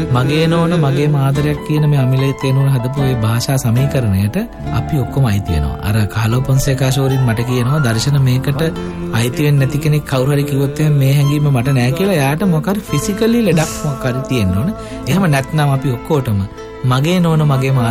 මගේ නෝන මගේ මාදරයක් කියන මේ අමිලේ තේනුන හදපු මේ භාෂා සමීකරණයට අපි ඔක්කොම අයිති වෙනවා. අර කාලෝ පොන්සේකා ෂෝරින් මට කියනවා දර්ශන මේකට අයිති වෙන්නේ නැති කෙනෙක් කවුරු හරි කිව්වොත් මේ හැඟීම මට නෑ කියලා. යාට මොකක් හරි ෆිසිකලි ලෙඩක් මොකක් හරි තියෙන්න ඕන. එහෙම නැත්නම් අපි ඔක්කොටම මගේ නෝන මගේ